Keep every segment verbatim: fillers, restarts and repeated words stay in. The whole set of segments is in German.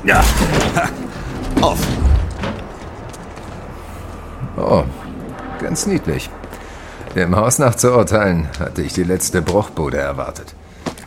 Ja. Auf. Oh, ganz niedlich. Im Haus nach zu urteilen, hatte ich die letzte Bruchbude erwartet.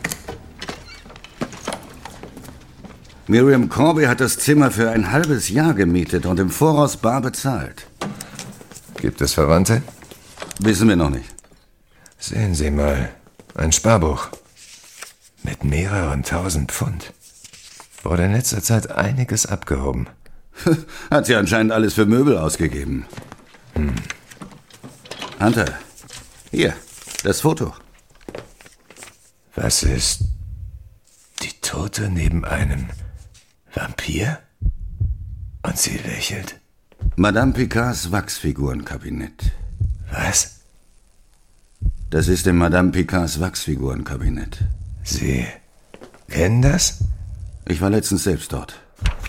Miriam Corby hat das Zimmer für ein halbes Jahr gemietet und im Voraus bar bezahlt. Gibt es Verwandte? Wissen wir noch nicht. Sehen Sie mal, ein Sparbuch. Mit mehreren tausend Pfund. Wurde in letzter Zeit einiges abgehoben. Hat sie anscheinend alles für Möbel ausgegeben. Hm. Hunter, hier, das Foto. Was ist die Tote neben einem Vampir? Und sie lächelt. Madame Picards Wachsfigurenkabinett. Was? Das ist in Madame Picards Wachsfigurenkabinett. Sie kennen das? Ich war letztens selbst dort.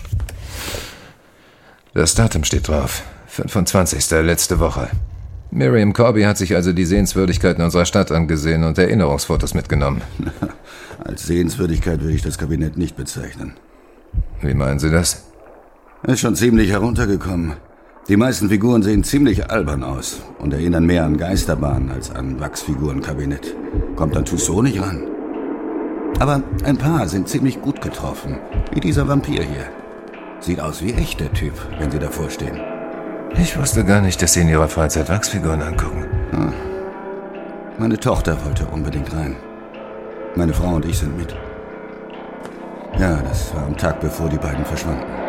Das Datum steht drauf. fünfundzwanzigste letzte Woche. Miriam Corby hat sich also die Sehenswürdigkeiten unserer Stadt angesehen und Erinnerungsfotos mitgenommen. Als Sehenswürdigkeit würde ich das Kabinett nicht bezeichnen. Wie meinen Sie das? Er ist schon ziemlich heruntergekommen. Die meisten Figuren sehen ziemlich albern aus und erinnern mehr an Geisterbahnen als an Wachsfigurenkabinett. Kommt an Tussaud nicht ran. Aber ein paar sind ziemlich gut getroffen, wie dieser Vampir hier. Sieht aus wie echt, der Typ, wenn Sie davor stehen. Ich wusste gar nicht, dass Sie in Ihrer Freizeit Wachsfiguren angucken. Ah. Meine Tochter wollte unbedingt rein. Meine Frau und ich sind mit. Ja, das war am Tag, bevor die beiden verschwanden.